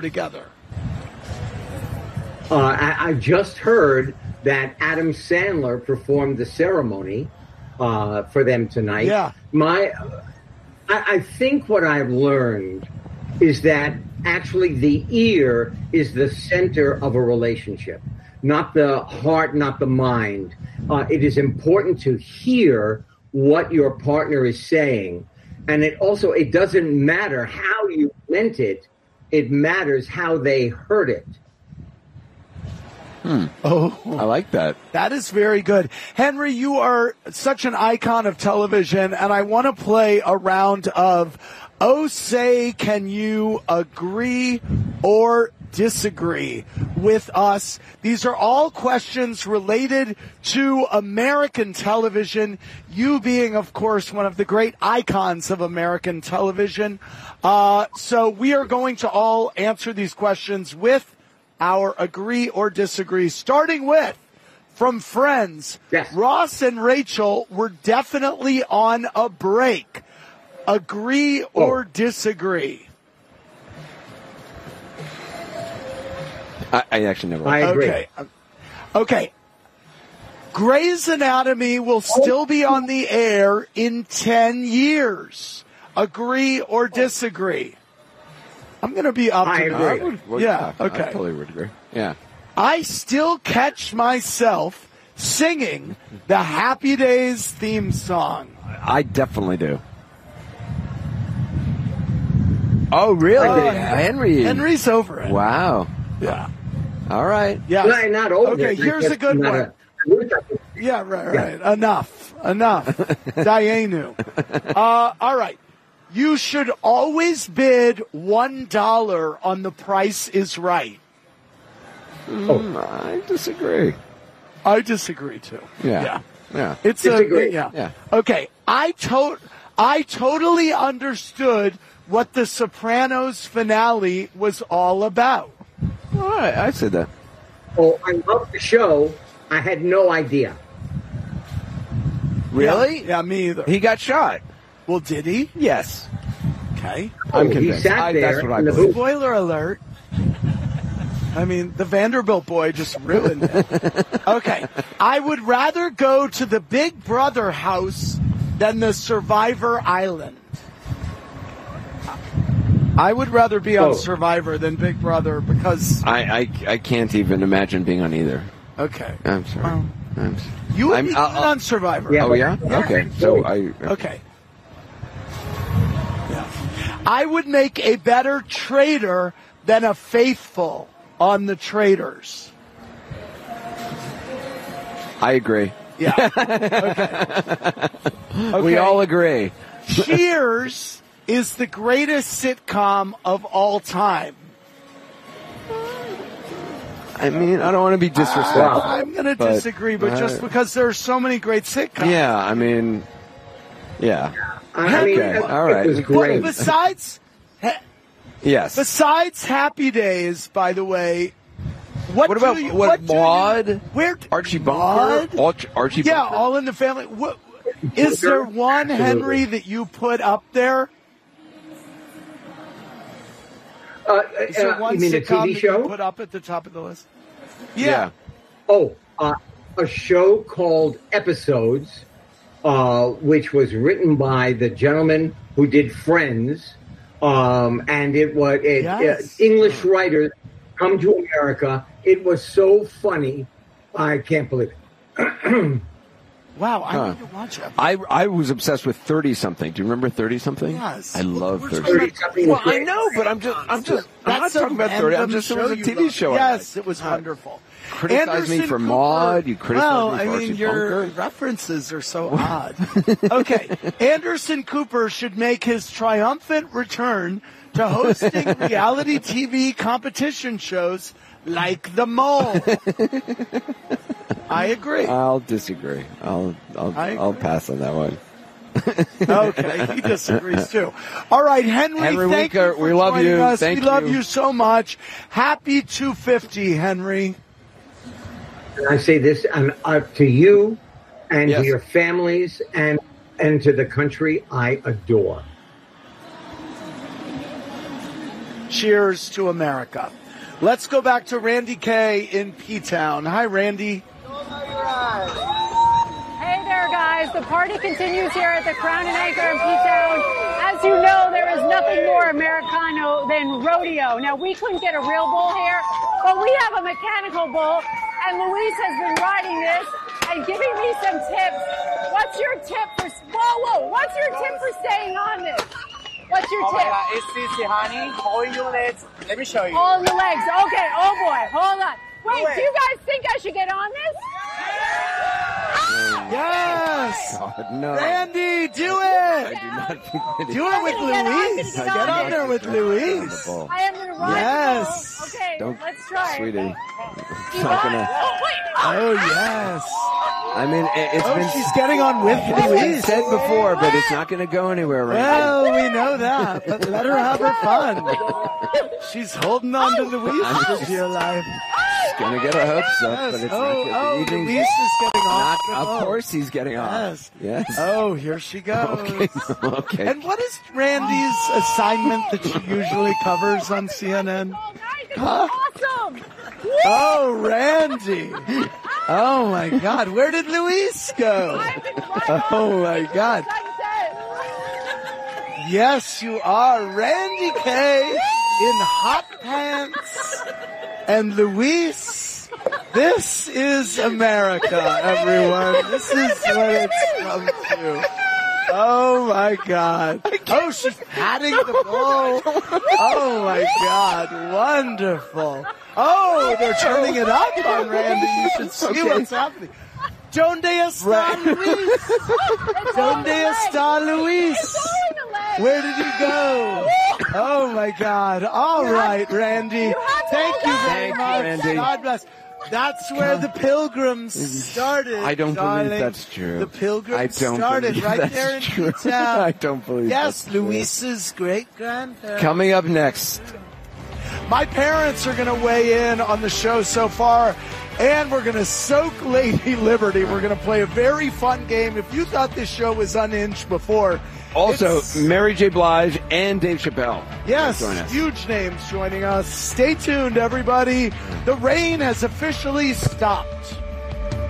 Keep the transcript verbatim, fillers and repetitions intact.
together? Uh, I, I just heard that Adam Sandler performed the ceremony uh, for them tonight. Yeah. My, I, I think what I've learned is that actually the ear is the center of a relationship, not the heart, not the mind. Uh, it is important to hear what your partner is saying. And it also, it doesn't matter how you meant it. It matters how they heard it. Hmm. Oh, I like that. That is very good. Henry, you are such an icon of television, and I want to play a round of, oh, say, can you agree or disagree with us? These are all questions related to American television, you being, of course, one of the great icons of American television. Uh, so we are going to all answer these questions with our agree or disagree, starting with, from Friends, yes. Ross and Rachel were definitely on a break. Agree or oh. disagree? I, I actually never. I agree. Okay. Okay. Grey's Anatomy will still be on the air in ten years. Agree or disagree? I'm going to be up I to agree. that. Would, would, yeah, yeah, okay. I totally would agree. Yeah. I still catch myself singing the Happy Days theme song. I definitely do. Oh, really? Uh, Henry. Henry's over it. Wow. Yeah. All right. Yeah. No, not over Okay, it. here's a good one. A, yeah, right, right. Yeah. Enough. Enough. Dianu. Uh, all right. You should always bid one dollar on The Price is Right. Mm, I disagree. I disagree too. Yeah. Yeah. Yeah. It's disagree. a yeah. Yeah. Okay. I to- I totally understood what the Sopranos finale was all about. All right. I said that. Oh, I love the show. I had no idea. Really? Yeah, yeah, me either. He got shot. Well, did he? Yes. Okay. I'm he convinced. sat I, there that's what I in the believe. booth. Spoiler alert. I mean, the Vanderbilt boy just ruined it. Okay. I would rather go to the Big Brother house than the Survivor Island. I would rather be on Oh. Survivor than Big Brother because... I, I, I can't even imagine being on either. Okay. I'm sorry. Well, I'm, you would I'm, be I'll, good on Survivor. Yeah. Oh, yeah? Okay. So I... Okay. Yeah. I would make a better traitor than a faithful on the Traitors. I agree. Yeah. Okay. Okay. We all agree. Cheers is the greatest sitcom of all time. I mean, I don't want to be disrespectful. Uh, I'm going to but, disagree, but uh, just because there are so many great sitcoms. Yeah, I mean, yeah. I mean, Okay, it, all right. it was great. Besides, ha- Yes. besides Happy Days, by the way, what, What about do you, what, do you- Maude? where Archie Maude? Bunker? Archie, Archie Yeah, Bunker? All in the Family. What, is there one, Henry, that you put up there? Uh, Is there uh, one you mean a sitcom T V that show? you put up at the top of the list? Yeah. Oh, uh, a show called Episodes, uh, which was written by the gentleman who did Friends, um, and it was it, Yes. uh, English writers come to America. It was so funny, I can't believe it. Wow, I Huh. need to watch it. I, I was obsessed with thirty something. Do you remember thirty something? Yes. I love We're thirty. talking thirty something. Well, I know, but I'm just I'm just I'm not That's talking a about thirty. I'm random just it was a show T you V love. show. I Yes, liked. it was wonderful. Criticize me Anderson for Cooper. Maude. You criticize well, me for I mean, Archie your Bunker. references are so odd. Okay, Anderson Cooper should make his triumphant return to hosting reality T V competition shows like The Mole. I agree. I'll disagree. I'll I'll I I'll agree. pass on that one. Okay, he disagrees too. All right, Henry, Henry thank Winkler, you for we love joining you. us. Thank we love you. you so much. Happy two fifty, Henry. And I say this and uh, to you and Yes. to your families and and to the country I adore. Cheers to America. Let's go back to Randy Kay in P-Town. Hi, Randy. Hey there, guys. The party continues here at the Crown and Anchor in P-Town. As you know, there is nothing more Americano than rodeo. Now, we couldn't get a real bull here, but we have a mechanical bull, and Luis has been riding this and giving me some tips. What's your tip for, whoa, whoa, what's your tip for staying on this? What's your oh tip? My God. It's easy, honey. Hold your legs. Let me show you. Hold the legs. Okay, oh boy, hold on. Wait, Do do you guys think I should get on this? Yes! God, no. Randy, do I it! do not think that Do it with Get on, Luis. get Get on. on there with Luis. I am going to ride Yes. the bull. Okay, Don't, let's try sweetie. it. It's not gonna. Oh, wait. Oh, yes. I mean, it, it's Oh, been she's getting on with it's been Luis. said before, but it's not going to go anywhere right Well, we know that, but let her have her fun. She's holding on to Luis I'm for just- dear life. She's going to get her hopes up, Yes. but it's Oh, not good. oh, The evening's Luis is getting not, off. of course he's getting off. Yes. Yes. Oh, here she goes. Okay. Okay. And what is Randy's assignment that she usually covers on C N N? Oh, nice. It's Huh? awesome. Oh, Randy. Oh, my God. Where did Luis go? I've been right Oh, on my God. sunset. Yes, you are. Randy Kay in hot pants. And Luis, this is America, everyone. This is what it's come to. Oh, my God. Oh, she's patting the bull. Oh, my God. Wonderful. Oh, they're turning it up on Randy. You should see Okay. what's happening. Donde está Luis? Donde está Luis? Where did he go? Oh, my God. All right, Randy. Thank you very Thank you, much. Randy. God bless. That's where the Pilgrims started. I don't darling. believe that's true. The Pilgrims I don't started believe right that's there in true. P-Town. I don't believe Yes, that's true. Luis's great-grandparents. Coming up next. My parents are going to weigh in on the show so far, and we're going to soak Lady Liberty. We're going to play a very fun game. If you thought this show was unhinged before, Also, it's- Mary J. Blige and Dave Chappelle. Yes, Join us. huge names joining us. Stay tuned, everybody. The rain has officially stopped.